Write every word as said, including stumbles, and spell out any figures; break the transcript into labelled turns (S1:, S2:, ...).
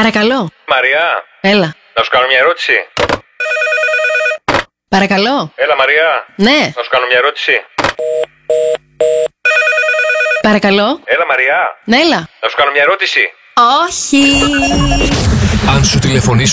S1: Παρακαλώ.
S2: Μαριά.
S1: Έλα.
S2: Να σου κάνω μια ερώτηση.
S1: Παρακαλώ.
S2: Έλα, Μαριά.
S1: Ναι.
S2: Να σου κάνω μια ερώτηση.
S1: Παρακαλώ.
S2: Έλα, Μαριά.
S1: Ναι, έλα.
S2: Να σου κάνω μια ερώτηση.
S1: Όχι.
S3: Αν σου τηλεφωνήσει